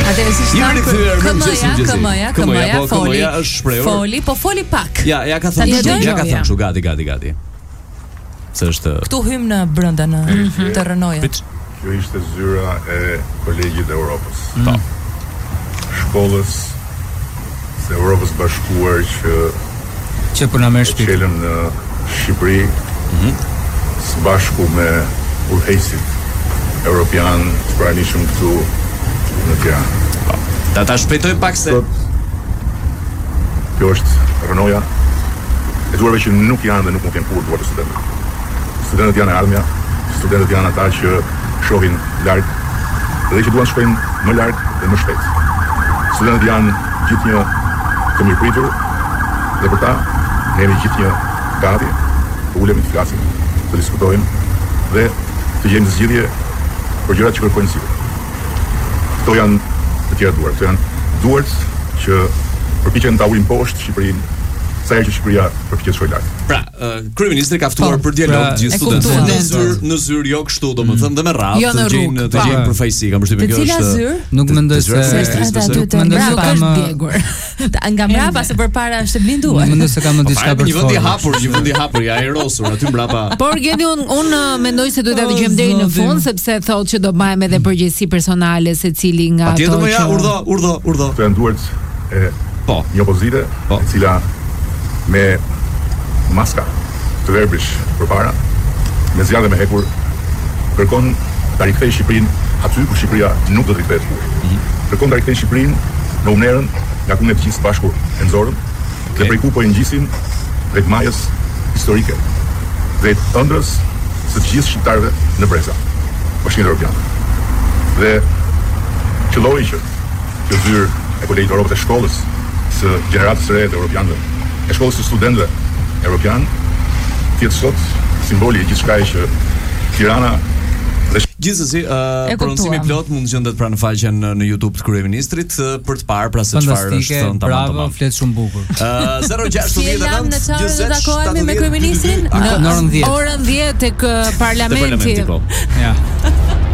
Atëherë si Jemi rikthyer në KM-ja, KM-ja është shprehur. Foli pak. Ja ka thënë kështu, gati. Se është këtu hym në brenda në terrenoje. Kjo ishte zyra e Kolegjit të Evropës. Po. Shkollës së Evropës Bashkuar që po na merr shtëpi. Qelëm në Shqipëri, së bashku me udhëheqësit europian të pranishëm këtu në Tiranë. Ta shpejtoj pak se kjo është rënoja e duarve që nuk janë dhe nuk mund të jenë kurrë duart e studentëve. Studentët janë e ardhmja, studentët janë ata që shohin larg dhe që duan të shkojnë më larg dhe më shpejt. Studentët janë gjithnjë të mirëpritur dhe për ta ne jemi gjithnjë gati të ulemi të flasim, të diskutojmë dhe të gjejmë zgjidhje për gjërat që kërkojnë sipër. Këto janë të tjera duart, këto janë duart që përpiqen ta ulin poshtë Shqipërinë sa herë që Shqipëria përpiqet të shkojë lart. Pra, kryeministri ka ftuar për dialog gjithë studentët në zyrë jo kështu, domethënë dhe me radhë të gjejnë përfaqësi, kam përshtypjen kjo është. Nuk mendoj se nga mbrapa se përpara është e blinduar. Mendoj se ka më diçka për një vend i hapur, ja erosur aty mbrapa. Por Gedi, unë mendoj se duhet ta dëgjojmë deri në fund sepse thotë që do bëjmë edhe përgjegjësi personale secili nga ato. Patjetër më ja, urdhë. Këto janë duart e një opozite, e cila me maska të verbrish përpara, me zjarre me hekur, kërkon ta rikthejë Shqipërinë aty ku Shqipëria nuk do të rikthehet kurrë. Kërkon ta rikthejë Shqipërinë në umnerën nga ku ne të gjithë së bashku e nxorëm, dhe prej ku po e ngjisim drejt majës historike, drejt ëndrës së të gjithë shqiptarëve në breza, Bashkinë Evropiane. Dhe qëlloi që kjo zyrë e Kolegjit të Evropës e shkollës së gjeneratës së re të europianëve, e shkollës së studentëve europian, tjetë sot simboli e gjithçka që Tirana dhe gjithsesi pronësimi plot mund të gjendet pra në faqen në YouTube të kryeministrit për të parë pra se çfarë është thënë tamam. Bravo, flet shumë bukur. 069 takohemi me kryeministrin në orën 10. Orën 10 tek parlamenti. Po. Ja.